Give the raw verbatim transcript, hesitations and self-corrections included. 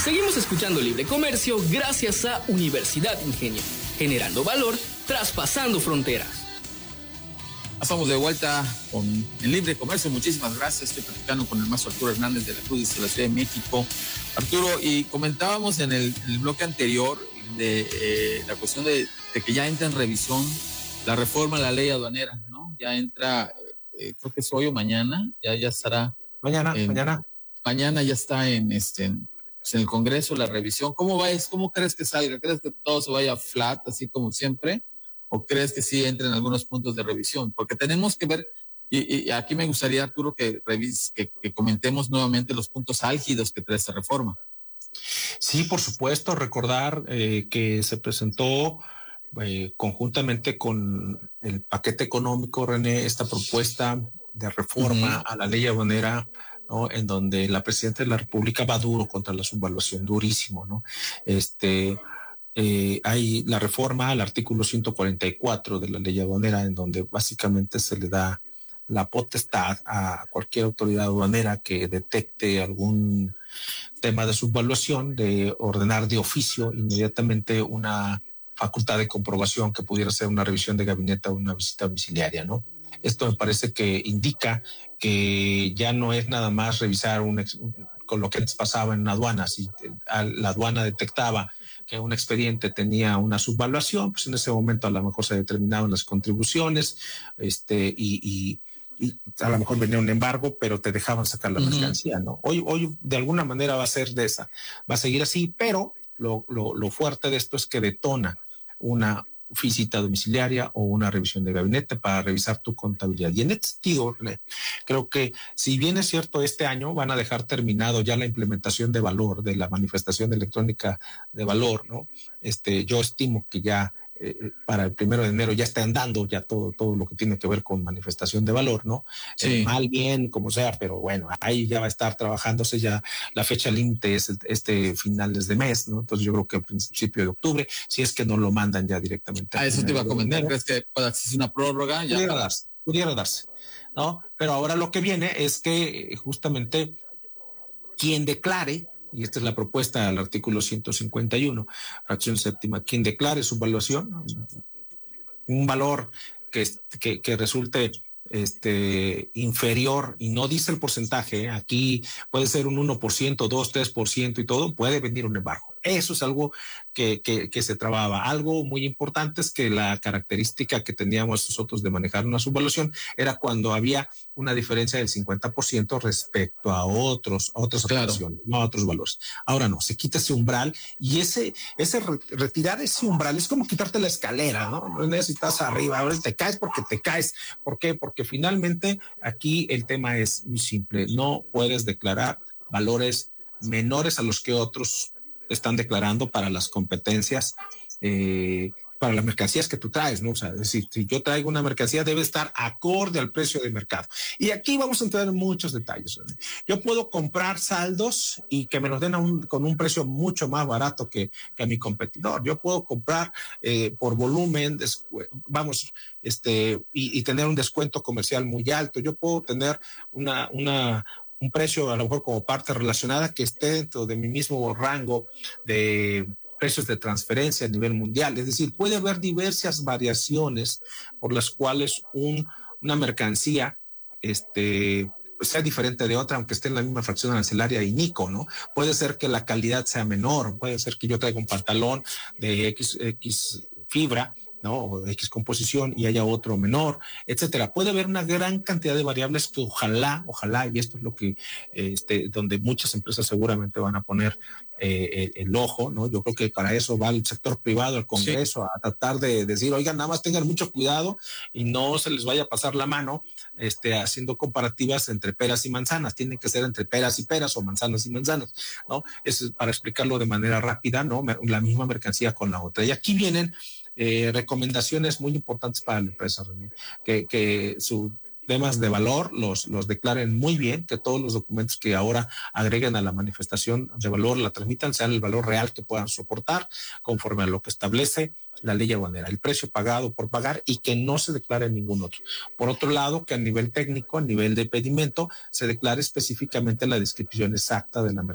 Seguimos escuchando Libre Comercio gracias a Universidad Ingenio, generando valor, traspasando fronteras. Estamos de vuelta con el Libre Comercio. Muchísimas gracias. Estoy platicando con el maestro Arturo Hernández de la Cruz de la Ciudad de México. Arturo, y comentábamos en el, el bloque anterior de eh, la cuestión de, de que ya entra en revisión la reforma a la ley aduanera, ¿no? Ya entra, eh, creo que es hoy o mañana, ya, ya estará. Mañana, en, mañana. Mañana ya está en este en, pues en el Congreso la revisión. ¿Cómo va? ¿Cómo crees que salga? ¿Crees que todo se vaya flat, así como siempre? ¿O crees que sí entren algunos puntos de revisión? Porque tenemos que ver, y, y aquí me gustaría, Arturo, que, revis, que, que comentemos nuevamente los puntos álgidos que trae esta reforma. Sí, por supuesto, recordar eh, que se presentó eh, conjuntamente con el paquete económico, René, esta propuesta de reforma uh-huh. a la ley aduanera, ¿no? En donde la presidenta de la República va duro contra la subvaluación, durísimo, ¿no? Este... Eh, hay la reforma al artículo ciento cuarenta y cuatro de la ley aduanera, en donde básicamente se le da la potestad a cualquier autoridad aduanera que detecte algún tema de subvaluación de ordenar de oficio inmediatamente una facultad de comprobación que pudiera ser una revisión de gabinete o una visita domiciliaria, ¿no? Esto me parece que indica que ya no es nada más revisar un ex, con lo que antes pasaba en una aduana. Si la aduana detectaba que un expediente tenía una subvaluación, pues en ese momento a lo mejor se determinaban las contribuciones, este, y, y, y a lo mejor venía un embargo, pero te dejaban sacar la uh-huh. mercancía, ¿no? Hoy, hoy de alguna manera va a ser de esa, va a seguir así, pero lo, lo, lo fuerte de esto es que detona una visita domiciliaria o una revisión de gabinete para revisar tu contabilidad. Y en este sentido, creo que si bien es cierto, este año van a dejar terminado ya la implementación de valor, de la manifestación electrónica de valor, ¿no? Este, yo estimo que ya eh, para el primero de enero ya está andando ya todo, todo lo que tiene que ver con manifestación de valor, ¿no? Sí. Eh, mal, bien, como sea, pero bueno, ahí ya va a estar trabajándose ya. La fecha límite es este finales de mes, ¿no? Entonces yo creo que a principio de octubre, si es que no lo mandan ya directamente. Ah, eso te iba a comentar, ¿crees que pueda existir una prórroga? Ya pudiera para... darse, pudiera darse, ¿no? Pero ahora lo que viene es que justamente quien declare, y esta es la propuesta al artículo ciento cincuenta y uno, fracción séptima, quien declare su valuación, un valor que, que, que resulte este inferior, y no dice el porcentaje, aquí puede ser un uno por ciento, dos, tres por ciento y todo, puede venir un embargo. Eso es algo que, que, que se trababa. Algo muy importante es que la característica que teníamos nosotros de manejar una subvaluación era cuando había una diferencia del cincuenta por ciento respecto a otros, a otras claro. operaciones, no a otros valores. Ahora no, se quita ese umbral, y ese, ese retirar ese umbral es como quitarte la escalera, ¿no? No necesitas arriba, ahora te caes porque te caes. ¿Por qué? Porque finalmente aquí el tema es muy simple. No puedes declarar valores menores a los que otros están declarando para las competencias, eh, para las mercancías que tú traes, ¿no? O sea, es decir, si yo traigo una mercancía, debe estar acorde al precio de mercado. Y aquí vamos a entrar en muchos detalles. Yo puedo comprar saldos y que me los den a un, con un precio mucho más barato que, que a mi competidor. Yo puedo comprar eh, por volumen, des, vamos, este, y, y tener un descuento comercial muy alto. Yo puedo tener una, una, un precio a lo mejor como parte relacionada que esté dentro de mi mismo rango de precios de transferencia a nivel mundial. Es decir, puede haber diversas variaciones por las cuales un, una mercancía este, sea diferente de otra, aunque esté en la misma fracción arancelaria y NICO, ¿no? Puede ser que la calidad sea menor, puede ser que yo traiga un pantalón de X, X fibra, ¿no? O de X composición y haya otro menor, etcétera. Puede haber una gran cantidad de variables que ojalá, ojalá, y esto es lo que, este, donde muchas empresas seguramente van a poner eh, el, el ojo, ¿no? Yo creo que para eso va el sector privado, el Congreso, sí, a tratar de decir, oigan, nada más tengan mucho cuidado y no se les vaya a pasar la mano, este, haciendo comparativas entre peras y manzanas. Tienen que ser entre peras y peras o manzanas y manzanas, ¿no? Es para explicarlo de manera rápida, ¿no? La misma mercancía con la otra. Y aquí vienen Eh, recomendaciones muy importantes para la empresa, René, que, que sus temas de valor los, los declaren muy bien, que todos los documentos que ahora agreguen a la manifestación de valor la transmitan, sean el valor real que puedan soportar, conforme a lo que establece la ley aduanera, el precio pagado por pagar, y que no se declare ningún otro. Por otro lado, que a nivel técnico, a nivel de pedimento, se declare específicamente la descripción exacta de la mercancía